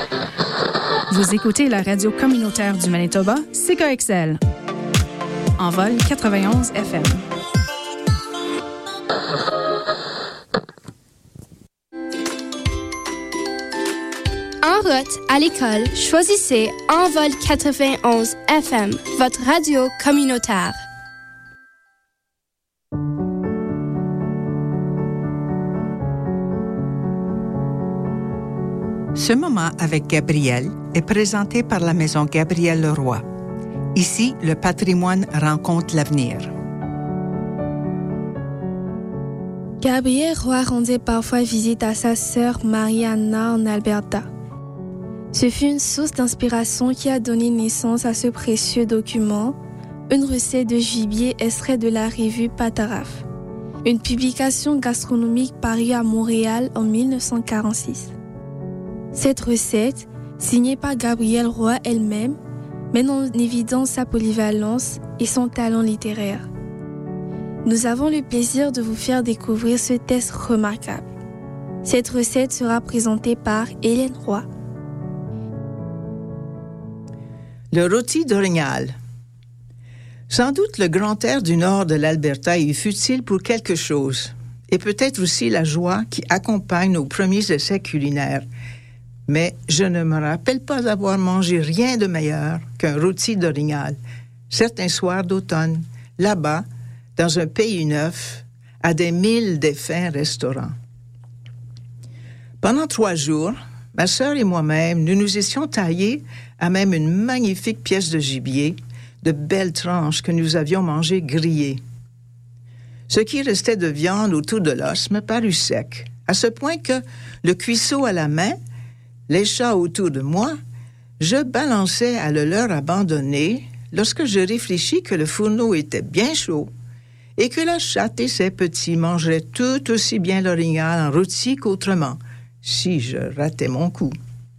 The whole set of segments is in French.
Vous écoutez la radio communautaire du Manitoba, CKXL. En vol 91 FM. En route à l'école, choisissez Envol 91 FM, votre radio communautaire. Ce moment avec Gabrielle est présenté par la Maison Gabriel Leroy. Ici, le patrimoine rencontre l'avenir. Gabriel Roy rendait parfois visite à sa sœur Mariana en Alberta. Ce fut une source d'inspiration qui a donné naissance à ce précieux document, une recette de gibier extrait de la revue Pataraf, une publication gastronomique parue à Montréal en 1946. Cette recette, signée par Gabrielle Roy elle-même, met en évidence sa polyvalence et son talent littéraire. Nous avons le plaisir de vous faire découvrir ce texte remarquable. Cette recette sera présentée par Hélène Roy. Le rôti d'orignal. Sans doute le grand air du nord de l'Alberta y fut-il pour quelque chose, et peut-être aussi la joie qui accompagne nos premiers essais culinaires. Mais je ne me rappelle pas avoir mangé rien de meilleur qu'un rôti d'orignal, certains soirs d'automne, là-bas, dans un pays neuf, à des milles des fins restaurants. Pendant 3 jours, ma sœur et moi-même, nous nous étions taillés à même une magnifique pièce de gibier, de belles tranches que nous avions mangées grillées. Ce qui restait de viande autour de l'os me parut sec, à ce point que, le cuisseau à la main, les chats autour de moi, je balançais à le leur abandonner lorsque je réfléchis que le fourneau était bien chaud et que la chatte et ses petits mangeraient tout aussi bien l'orignal en rôti qu'autrement, si je ratais mon coup.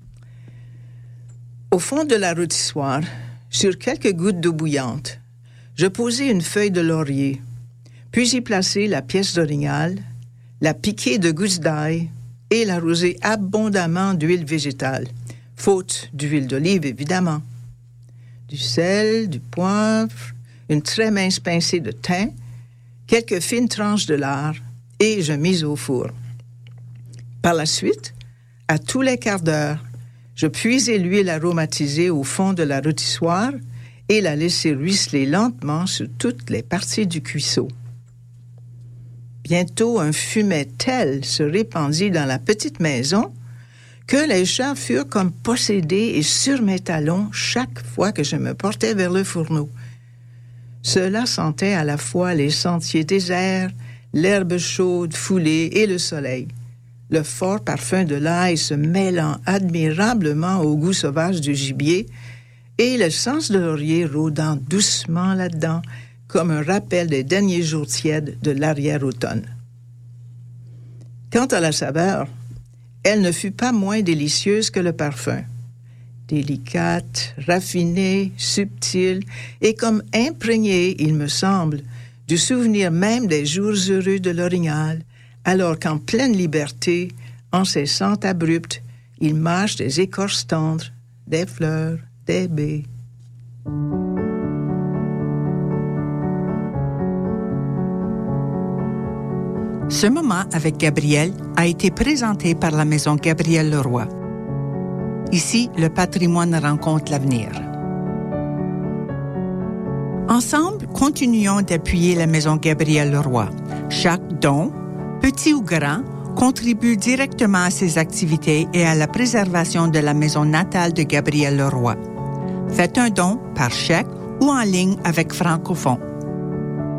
Au fond de la rôtissoire, sur quelques gouttes d'eau bouillante, je posai une feuille de laurier, puis y plaçai la pièce d'orignal, la piquai de gousses d'ail et l'arrosai abondamment d'huile végétale, faute d'huile d'olive évidemment. Du sel, du poivre, une très mince pincée de thym, quelques fines tranches de lard, et je mis au four. Par la suite, à tous les quarts d'heure, je puisai l'huile aromatisée au fond de la rôtissoire et la laissai ruisseler lentement sur toutes les parties du cuisseau. Bientôt, un fumet tel se répandit dans la petite maison que les chats furent comme possédés et sur mes talons chaque fois que je me portais vers le fourneau. Cela sentait à la fois les sentiers déserts, l'herbe chaude foulée et le soleil, le fort parfum de l'ail se mêlant admirablement au goût sauvage du gibier et le sens de laurier rôdant doucement là-dedans comme un rappel des derniers jours tièdes de l'arrière-automne. Quant à la saveur, elle ne fut pas moins délicieuse que le parfum. Délicate, raffinée, subtile et comme imprégnée, il me semble, du souvenir même des jours heureux de l'orignal, alors qu'en pleine liberté, en ces sentes abruptes, il mâche des écorces tendres, des fleurs, des baies. Ce moment avec Gabrielle a été présenté par la Maison Gabriel Leroy. Ici, le patrimoine rencontre l'avenir. Ensemble, continuons d'appuyer la Maison Gabriel Leroy. Chaque don, petit ou grand, contribue directement à ses activités et à la préservation de la maison natale de Gabriel Leroy. Faites un don par chèque ou en ligne avec Francophone.